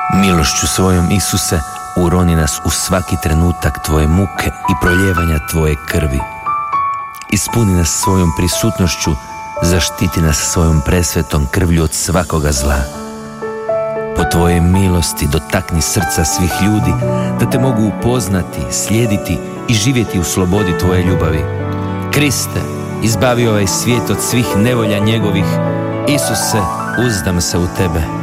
Milošću svojom, Isuse, uroni nas u svaki trenutak Tvoje muke i proljevanja Tvoje krvi. Ispuni nas svojom prisutnošću, zaštiti nas svojom presvetom krvlju od svakoga zla. Po Tvojoj milosti dotakni srca svih ljudi, da Te mogu upoznati, slijediti i živjeti u slobodi Tvoje ljubavi. Kriste, izbavi ovaj svijet od svih nevolja njegovih. Isuse, uzdam se u Tebe.